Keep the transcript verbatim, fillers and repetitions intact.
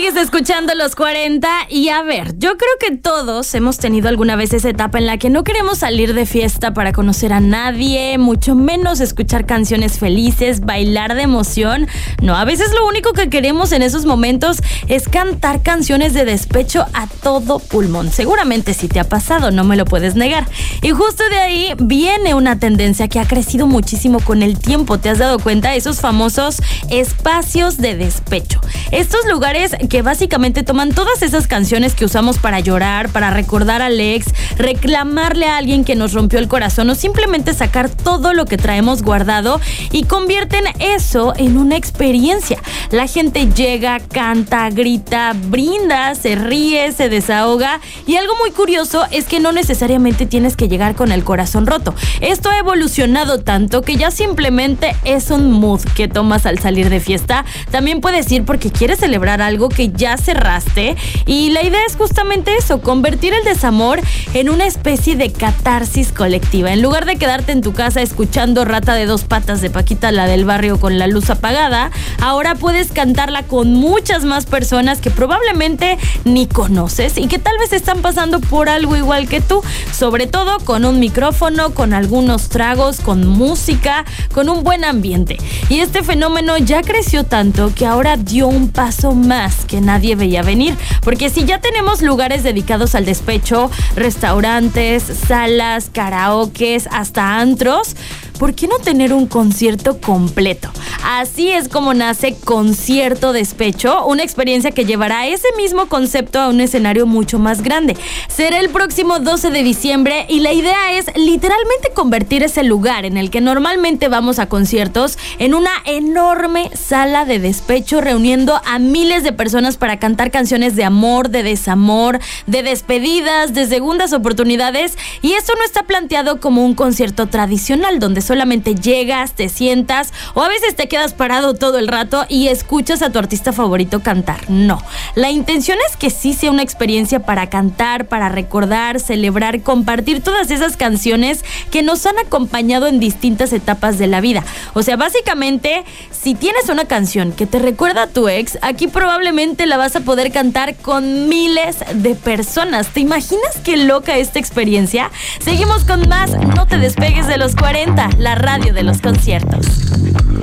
Sigues escuchando Los cuarenta y a ver, yo creo que todos hemos tenido alguna vez esa etapa en la que no queremos salir de fiesta para conocer a nadie, mucho menos escuchar canciones felices, bailar de emoción. No, a veces lo único que queremos en esos momentos es cantar canciones de despecho a todo pulmón. Seguramente sí te ha pasado, no me lo puedes negar. Y justo de ahí viene una tendencia que ha crecido muchísimo con el tiempo. ¿Te has dado cuenta? Esos famosos espacios de despecho. Estos lugares que básicamente toman todas esas canciones que usamos para llorar, para recordar al ex, reclamarle a alguien que nos rompió el corazón o simplemente sacar todo lo que traemos guardado y convierten eso en una experiencia. La gente llega, canta, grita, brinda, se ríe, se desahoga y algo muy curioso es que no necesariamente tienes que llegar con el corazón roto. Esto ha evolucionado tanto que ya simplemente es un mood que tomas al salir de fiesta. También puedes ir porque quieres celebrar algo que ya cerraste y la idea es justamente eso, convertir el desamor en una especie de catarsis colectiva. En lugar de quedarte en tu casa escuchando Rata de dos patas de Paquita, la del barrio, con la luz apagada, ahora puedes cantarla con muchas más personas que probablemente ni conoces y que tal vez están pasando por algo igual que tú, sobre todo con un micrófono, con algunos tragos, con música, con un buen ambiente. Y este fenómeno ya creció tanto que ahora dio un paso más que nadie veía venir, porque si ya tenemos lugares dedicados al despecho, restaurantes, salas, karaokes, hasta antros, ¿por qué no tener un concierto completo? Así es como nace Concierto Despecho, una experiencia que llevará ese mismo concepto a un escenario mucho más grande. Será el próximo doce de diciembre y la idea es literalmente convertir ese lugar en el que normalmente vamos a conciertos en una enorme sala de despecho, reuniendo a miles de personas para cantar canciones de amor, de desamor, de despedidas, de segundas oportunidades. Y esto no está planteado como un concierto tradicional donde solamente llegas, te sientas o a veces te quedas parado todo el rato y escuchas a tu artista favorito cantar. No, la intención es que sí sea una experiencia para cantar, para recordar, celebrar, compartir todas esas canciones que nos han acompañado en distintas etapas de la vida. O sea, básicamente, si tienes una canción que te recuerda a tu ex, aquí probablemente la vas a poder cantar con miles de personas. ¿Te imaginas qué loca esta experiencia? Seguimos con más. No te despegues de Los cuarenta, la radio de los conciertos.